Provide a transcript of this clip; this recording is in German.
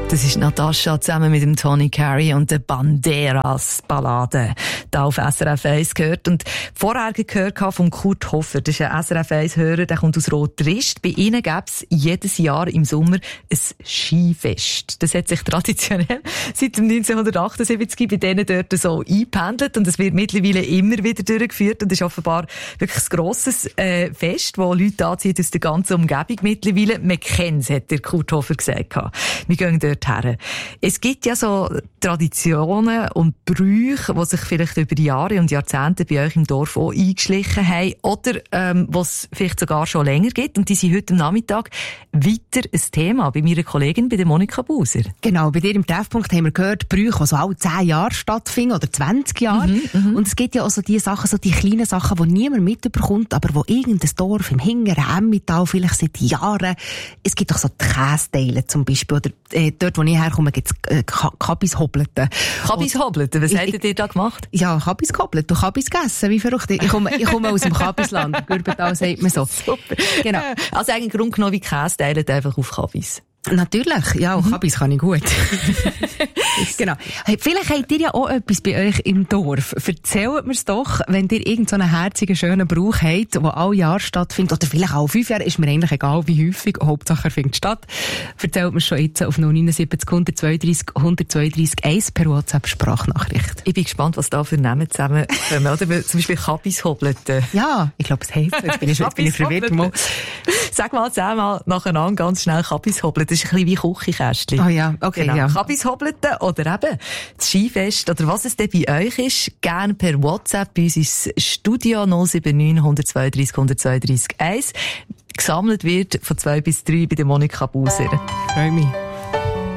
Das ist Natascha zusammen mit dem Tony Carey und der Banderas-Ballade da auf SRF 1 gehört. Und vorher gehört von Kurt Hofer, das ist ein SRF 1-Hörer, der kommt aus Rotrist. Bei ihnen gäbe es jedes Jahr im Sommer ein Skifest. Das hat sich traditionell seit 1978 bei denen dort so eingependelt und es wird mittlerweile immer wieder durchgeführt und ist offenbar wirklich ein grosses Fest, wo Leute anziehen aus der ganzen Umgebung mittlerweile. Man kennt es, hat der Kurt Hofer gesagt. Wir gehen dort her. Es gibt ja so Traditionen und Brüche, die sich vielleicht über Jahre und Jahrzehnte bei euch im Dorf auch eingeschlichen haben oder was es vielleicht sogar schon länger gibt. Und die sind heute am Nachmittag weiter ein Thema bei meiner Kollegin, bei der Monika Buser. Genau, bei dir im Treffpunkt haben wir gehört, Brüche, die so alle 10 Jahre stattfinden oder 20 Jahre. Und es gibt ja auch so die Sachen, so die kleinen Sachen, die niemand mitbekommt, aber wo irgendein Dorf im hinteren Emmental vielleicht seit Jahren, es gibt doch so die Kästeile zum Beispiel, oder dort, wo ich herkomme, gibt es Kabishobelten. Kabishobelten? Was habt ihr da gemacht? Ja, Kabishobelten. Du Kabis gegessen, wie verrückt. Ich komme aus dem Kabisland. Gürbental sagt man so. Super. Genau. Also eigentlich Grund genommen wie Kästeile einfach auf Kabis. Natürlich, ja, auch Kabis kann ich gut. Genau. Hey, vielleicht habt ihr ja auch etwas bei euch im Dorf. Erzählt mir's doch, wenn ihr irgendeinen herzigen, schönen Brauch habt, der alle Jahre stattfindet, oder vielleicht auch 5 Jahre, ist mir eigentlich egal, wie häufig, Hauptsache er findet statt. Erzählt mir's schon jetzt auf 079 132 132 1 per WhatsApp-Sprachnachricht. Ich bin gespannt, was da für Namen zusammenkommen, oder? Zum Beispiel Kabishobelten. Ja, ich glaube, es heisst so. Jetzt bin ich verwirrt. Sag mal 10 Mal nacheinander ganz schnell Kabishobelten. Das ist ein bisschen wie Küchenkästchen. Oh ja, okay, genau. Ja. Kabishobelten oder eben das Skifest oder was es denn bei euch ist, gerne per WhatsApp bei uns ins Studio 079 132 132 1. Gesammelt wird von 2 bis 3 bei der Monika Buser. Freue mich.